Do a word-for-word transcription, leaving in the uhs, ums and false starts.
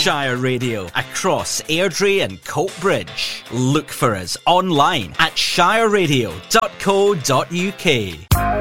Shire Radio across Airdrie and Coatbridge. Look for us online at shire radio dot co dot uk.